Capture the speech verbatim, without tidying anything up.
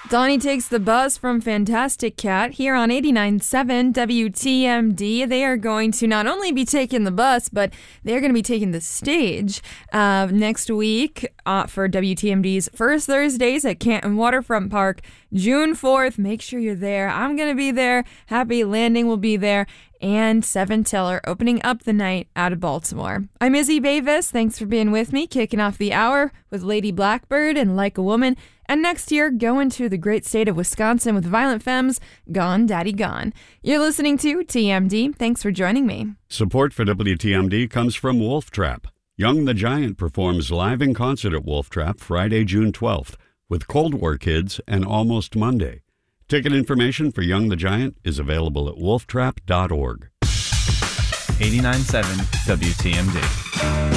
Donnie takes the bus from Fantastic Cat here on eighty-nine point seven W T M D. They are going to not only be taking the bus, but they're going to be taking the stage uh, next week uh, for W T M D's First Thursdays at Canton Waterfront Park, June fourth. Make sure you're there. I'm going to be there. Happy Landing will be there. And Seven Teller opening up the night out of Baltimore. I'm Izzy Bavis. Thanks for being with me, kicking off the hour with Lady Blackbird and Like a Woman. And next year, going to the great state of Wisconsin with Violent Femmes, Gone Daddy Gone. You're listening to T M D. Thanks for joining me. Support for W T M D comes from Wolf Trap. Young the Giant performs live in concert at Wolf Trap Friday, June twelfth with Cold War Kids and Almost Monday. Ticket information for Young the Giant is available at wolf trap dot org. eighty-nine point seven W T M D.